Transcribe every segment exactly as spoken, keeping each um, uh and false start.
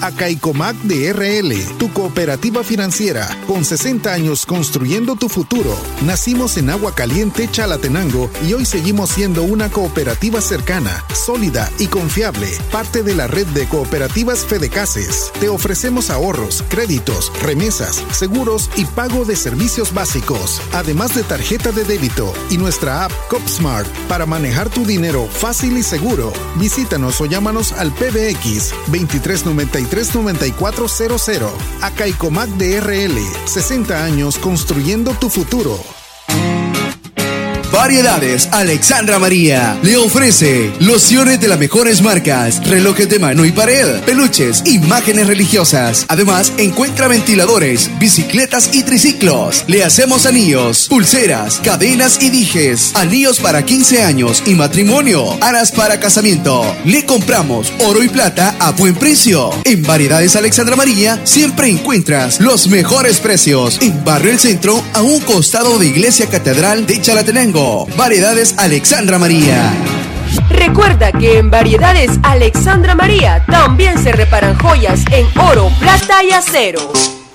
Acaicomac de R L, tu cooperativa financiera, con sesenta años construyendo tu futuro. Nacimos en Agua Caliente, Chalatenango, y hoy seguimos siendo una cooperativa cercana, sólida y confiable, parte de la red de cooperativas Fedecases. Te ofrecemos ahorros, créditos, remesas, seguros y pago de servicios básicos, además de tarjeta de débito y nuestra app CopSmart para manejar tu dinero fácil y seguro. Visítanos o llámanos al P B X veintitrés noventa y tres noventa y cuatro cero cero. Acaicomac de R L, sesenta años construyendo tu futuro. Variedades Alexandra María le ofrece lociones de las mejores marcas, relojes de mano y pared, peluches, imágenes religiosas. Además, encuentra ventiladores, bicicletas y triciclos. Le hacemos anillos, pulseras, cadenas y dijes, anillos para quince años y matrimonio, aras para casamiento. Le compramos oro y plata a buen precio. En Variedades Alexandra María siempre encuentras los mejores precios. En Barrio El Centro, a un costado de Iglesia Catedral de Chalatenango. Variedades Alexandra María. Recuerda que en Variedades Alexandra María también se reparan joyas en oro, plata y acero.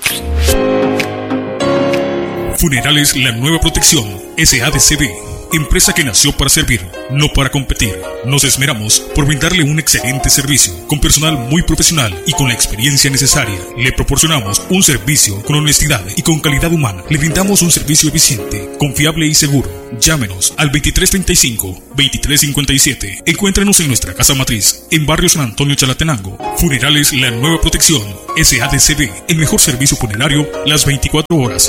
Funerales La Nueva Protección, S A D C B. Empresa que nació para servir, no para competir. Nos esmeramos por brindarle un excelente servicio, con personal muy profesional y con la experiencia necesaria. Le proporcionamos un servicio con honestidad y con calidad humana. Le brindamos un servicio eficiente, confiable y seguro. Llámenos al veintitrés treinta y cinco, veintitrés cincuenta y siete. Encuéntrenos en nuestra casa matriz, en Barrio San Antonio, Chalatenango. Funerales La Nueva Protección, S A D C B. El mejor servicio funerario las veinticuatro horas.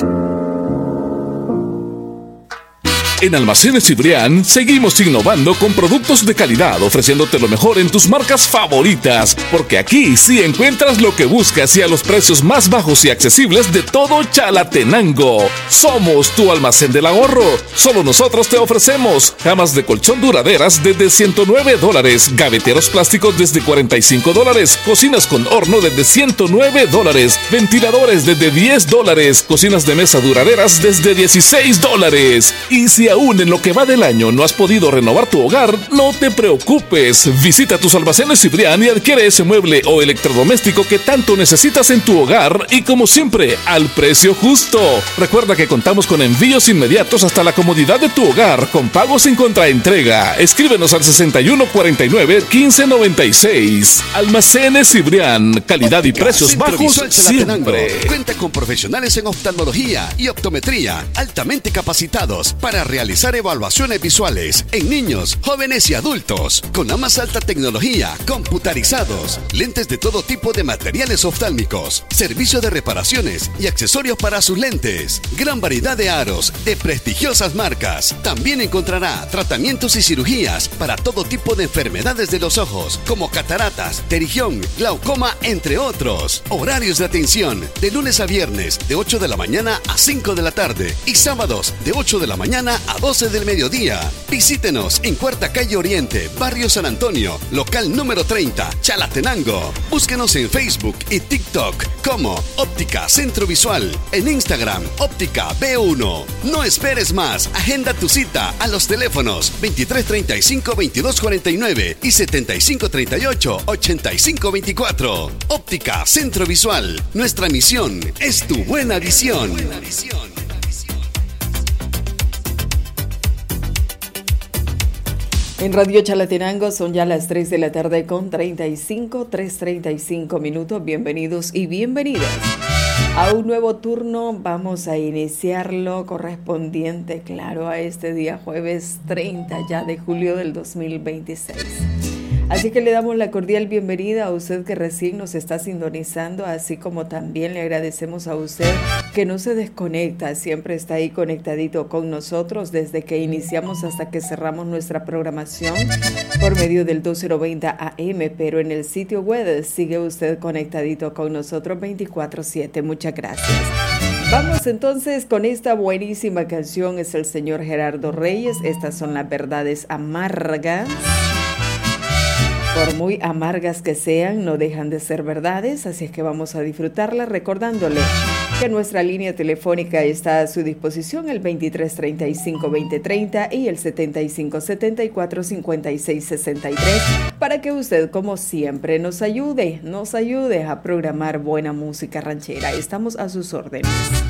En Almacenes Cibrián seguimos innovando con productos de calidad, ofreciéndote lo mejor en tus marcas favoritas, porque aquí sí encuentras lo que buscas y a los precios más bajos y accesibles de todo Chalatenango. Somos tu almacén del ahorro. Solo nosotros te ofrecemos camas de colchón duraderas desde ciento nueve dólares, gaveteros plásticos desde cuarenta y cinco dólares, cocinas con horno desde ciento nueve dólares, ventiladores desde diez dólares, cocinas de mesa duraderas desde dieciséis dólares. Y si aún en lo que va del año no has podido renovar tu hogar, no te preocupes. Visita tus almacenes Cibrián y adquiere ese mueble o electrodoméstico que tanto necesitas en tu hogar y, como siempre, al precio justo. Recuerda que contamos con envíos inmediatos hasta la comodidad de tu hogar con pagos sin contraentrega. Escríbenos al sesenta y uno cuarenta y nueve, quince noventa y seis. Almacenes Cibrián, calidad Óptica, y precios Centro bajos siempre. Cuenta con profesionales en oftalmología y optometría altamente capacitados para realizar evaluaciones visuales en niños, jóvenes y adultos, con la más alta tecnología, computarizados, lentes de todo tipo de materiales oftálmicos, servicio de reparaciones y accesorios para sus lentes, gran variedad de aros de prestigiosas marcas. También encontrará tratamientos y cirugías para todo tipo de enfermedades de los ojos, como cataratas, pterigión, glaucoma, entre otros. Horarios de atención de lunes a viernes de ocho de la mañana a cinco de la tarde y sábados de ocho de la mañana a doce del mediodía. Visítenos en Cuarta Calle Oriente, Barrio San Antonio, local número treinta, Chalatenango. Búsquenos en Facebook y TikTok como Óptica Centro Visual, en Instagram Óptica B uno. No esperes más, agenda tu cita a los teléfonos veintitrés treinta y cinco, veintidós cuarenta y nueve y setenta y cinco treinta y ocho, ochenta y cinco veinticuatro. Óptica Centro Visual, nuestra misión es tu buena visión. Buena visión. En Radio Chalatenango son ya las tres de la tarde con treinta y cinco, tres treinta y cinco minutos. Bienvenidos y bienvenidas a un nuevo turno. Vamos a iniciarlo correspondiente, claro, a este día jueves treinta ya de julio del dos mil veintiséis. Así que le damos la cordial bienvenida a usted que recién nos está sintonizando, así como también le agradecemos a usted que no se desconecta, siempre está ahí conectadito con nosotros desde que iniciamos hasta que cerramos nuestra programación por medio del dos mil veinte A M, pero en el sitio web sigue usted conectadito con nosotros veinticuatro siete. Muchas gracias. Vamos entonces con esta buenísima canción, es el señor Gerardo Reyes. Estas son las verdades amargas. Por muy amargas que sean, no dejan de ser verdades, así es que vamos a disfrutarlas recordándole que nuestra línea telefónica está a su disposición, el veintitrés treinta y cinco veinte treinta y el setenta y cinco setenta y cuatro cincuenta y seis sesenta y tres, para que usted, como siempre, nos ayude, nos ayude a programar buena música ranchera. Estamos a sus órdenes.